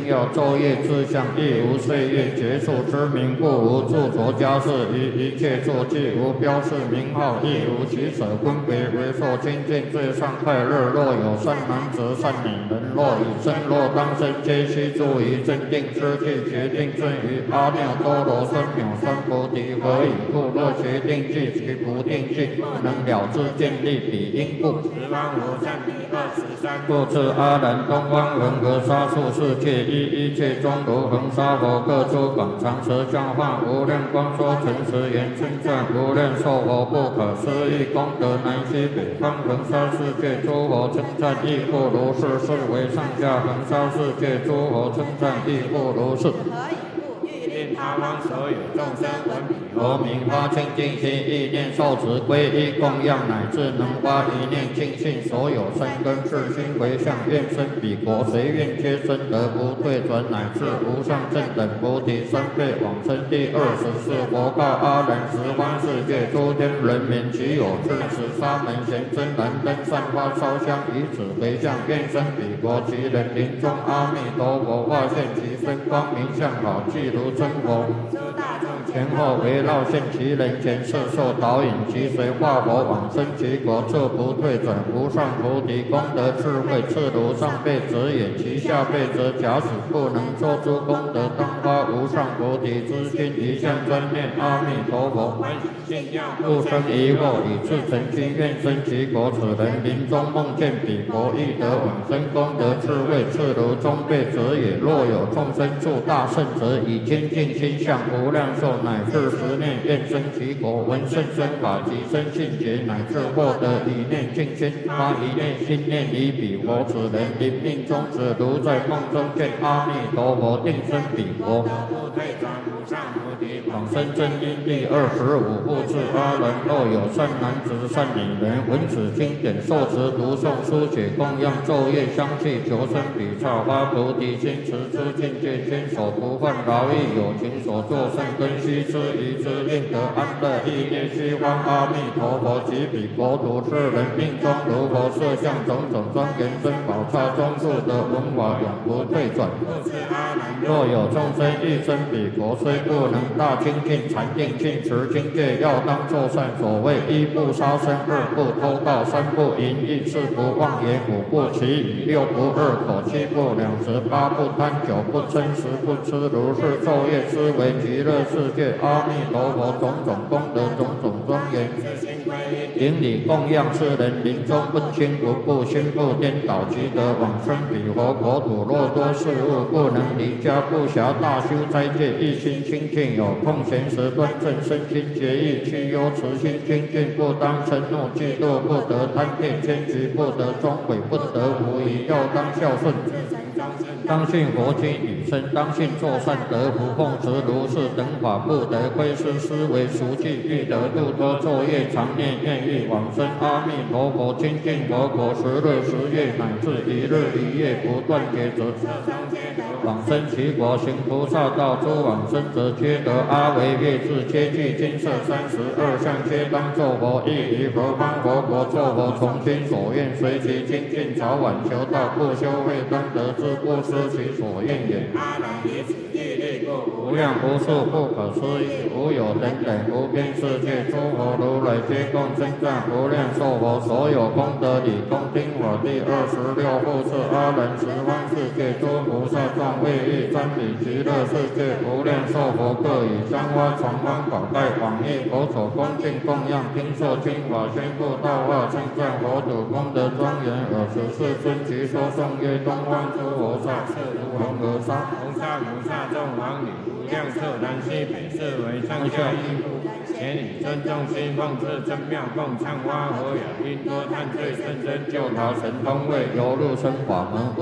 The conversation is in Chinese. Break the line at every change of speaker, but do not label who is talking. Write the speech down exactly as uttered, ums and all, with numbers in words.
有昼夜之相，亦无岁月结束之名，故无著作家事。于一切作迹无标示名号，亦无其舍分别，为受清净最上快乐。若有善男子、善女人，若以身若当身，皆须注于镇定之际，决定顺于阿耨多罗三藐三菩提。何以故？若决定计其不定计，不能了知见立彼因故。十方无上第二十三。故知阿难，东方恒河沙数世界，一一切中如恒沙佛，各诸广长舌相化，无量光说诚实言称赞，无量寿佛不可思议功德，南西北方恒沙世界诸佛称赞，亦复如是。是为上下恒沙世界诸佛称赞，亦复如是。令他方所有众生闻彼佛名，发清净心，意念受持皈依供养，乃至能发一念净信，所有善根是心为相，愿生彼国，随愿皆生，得不退转，乃至无上正等菩提三倍往生。第二十四。佛告阿难：十方世界诸天人民，其有智持沙门贤真燃灯散花烧香，以此为相，愿生彼国。其人临终，阿弥陀佛化现其身，光明相好，即如真佛。前后围绕现其人前，摄受导引，其随化佛往生其国，彻不退转。无上菩提功德智慧，次如上辈者也，其下辈者假使不能说诸功德，当发无上菩提之心，一向专念阿弥陀佛，不生疑惑，以至诚心愿生其国。此人临终梦见彼国，亦得往生功德智慧，次如中辈者也。若有众生住大圣者，以清净心相无量寿，乃至十念愿生其国，闻甚深法及生信解，乃至获得一念净心，发一念心念于彼国。此人临命终时，如在梦中见阿弥陀佛，定生彼国。往生正因第二十五。复次阿难，若有善男子、善女人，闻此经典，受持读诵书写供养，昼夜相继，求生彼刹，发菩提心，持之境界，坚守不犯劳役，有情所作善根，须知于之，令得安乐。意念西方阿弥陀佛及彼国土，是人命中如佛设相，种种庄严珍宝刹中住得文法，永不退转。若有众生欲生彼国，虽不能大精进禅定信持经戒，要当作善。所谓一不杀生，二不偷盗，三不淫逸，四不妄言，五不绮语，六不二口，七不两舌，八不贪酒，不嗔，十不痴。如是昼夜思维极乐世界阿弥陀佛种种功德，种种庄严，顶礼供养。世人临终不轻不怖，心不颠倒，即得往生彼佛国土。若多事物不能离家，不暇大修斋戒，一心清净，有空闲时端正身心节义，去忧慈心清净，不当嗔怒嫉妒，不得贪恋偏执，不得终悔，不得无疑，要当孝顺，当信佛经语声，当信作善得福，奉持如是等法，不得窥视思维熟记，欲得度脱昼夜常念，愿欲往生阿弥陀佛清净佛国，十日十夜乃至一日一夜不断劫者，往生其国。行菩萨道诸往生者，皆得阿惟越致，皆具金色三十二相，皆当作佛，亦于何方佛国作佛，从心所愿，随其精进，早晚求道，不修慧当得之，不失其所愿也。无量无数不可思议，无有等等无边世界，诸佛如来皆共称赞无量寿佛，所有功德理恭听法。第二十六。复次阿难，十方世界诸菩萨众为欲瞻礼极乐世界无量寿佛，各以香花传方宝盖往诣佛所恭敬供养，听受经法，宣布道化，称赞佛土功德庄严。尔时世尊即说颂曰：东方诸菩萨是如恒河沙，菩萨菩萨众王女，无量色南西北，是为上下一夫。且以尊重心，奉至真妙供，唱花和雅音多叹罪甚深，救逃神通位，犹入生法门。